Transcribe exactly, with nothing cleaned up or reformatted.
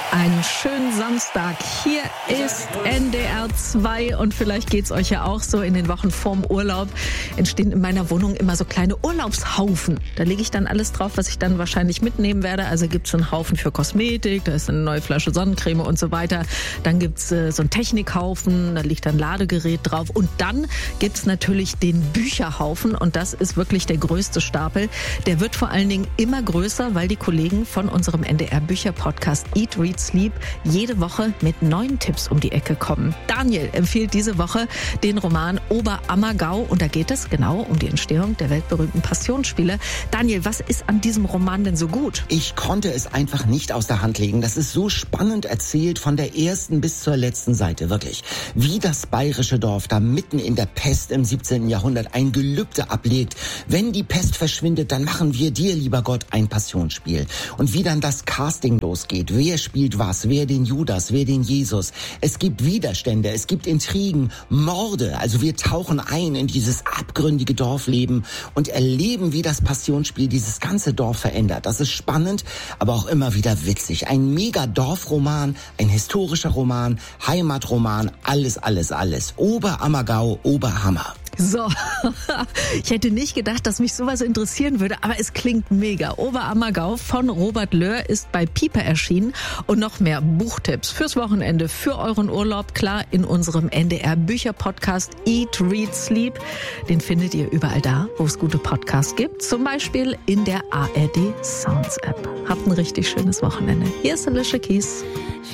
Einen schönen Samstag. Hier ist N D R zwei und vielleicht geht's euch ja auch so. In den Wochen vorm Urlaub entstehen in meiner Wohnung immer so kleine Urlaubshaufen. Da lege ich dann alles drauf, was ich dann wahrscheinlich mitnehmen werde. Also gibt's einen Haufen für Kosmetik, da ist eine neue Flasche Sonnencreme und so weiter. Dann gibt's äh, so einen Technikhaufen, da liegt ein Ladegerät drauf. Und dann gibt's natürlich den Bücherhaufen und das ist wirklich der größte Stapel. Der wird vor allen Dingen immer größer, weil die Kollegen von unserem N D R Bücher-Podcast Eat, Read, Sleep jede Woche mit neuen Tipps um die Ecke kommen. Daniel empfiehlt diese Woche den Roman Oberammergau und da geht es genau um die Entstehung der weltberühmten Passionsspiele. Daniel, was ist an diesem Roman denn so gut? Ich konnte es einfach nicht aus der Hand legen. Das ist so spannend erzählt von der ersten bis zur letzten Seite, wirklich. Wie das bayerische Dorf da mitten in der Pest im siebzehnten Jahrhundert ein Gelübde ablegt. Wenn die Pest verschwindet, dann machen wir dir, lieber Gott, ein Passionsspiel. Und wie dann das Casting losgeht. Wer spielt was, wer den Judas, wer den Jesus. Es gibt Widerstände, es gibt Intrigen, Morde. Also wir tauchen ein in dieses abgründige Dorfleben und erleben, wie das Passionsspiel dieses ganze Dorf verändert. Das ist spannend, aber auch immer wieder witzig. Ein mega Dorfroman, ein historischer Roman, Heimatroman, alles, alles, alles. Oberammergau, Oberhammer. So, ich hätte nicht gedacht, dass mich sowas interessieren würde, aber es klingt mega. Oberammergau von Robert Löhr ist bei Piper erschienen und noch mehr Buchtipps fürs Wochenende, für euren Urlaub, klar in unserem N D R Bücher-Podcast Eat, Read, Sleep. Den findet ihr überall da, wo es gute Podcasts gibt, zum Beispiel in der A R D Sounds App. Habt ein richtig schönes Wochenende. Hier ist Alicia Keys.